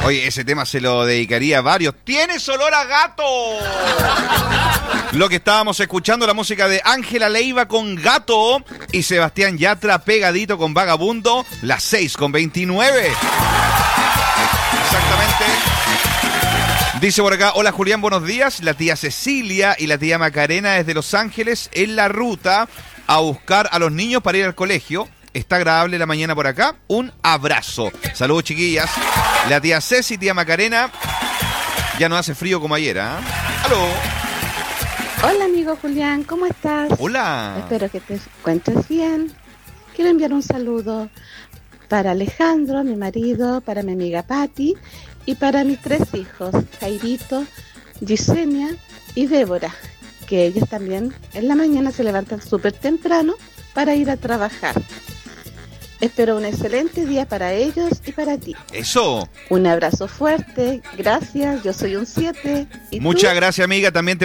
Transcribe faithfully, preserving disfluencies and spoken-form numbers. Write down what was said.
Oye, ese tema se lo dedicaría a varios. ¡Tienes olor a gato! Lo que estábamos escuchando, la música de Ángela Leiva con Gato y Sebastián Yatra pegadito con Vagabundo, las seis con veintinueve. Exactamente. Dice por acá, hola Julián, buenos días. La tía Cecilia y la tía Macarena desde Los Ángeles en la ruta a buscar a los niños para ir al colegio. Está agradable la mañana por acá. Un abrazo. Saludos, chiquillas. La tía Ceci, tía Macarena. Ya no hace frío como ayer, ¿ah? ¿eh? ¡Aló! Hola, amigo Julián, ¿cómo estás? Hola. Espero que te encuentres bien. Quiero enviar un saludo para Alejandro, mi marido, para mi amiga Patti y para mis tres hijos, Jairito, Gisenia y Débora, que ellos también en la mañana se levantan súper temprano para ir a trabajar. Espero un excelente día para ellos y para ti. Eso. Un abrazo fuerte, gracias, yo soy un siete. Muchas gracias, amiga, también te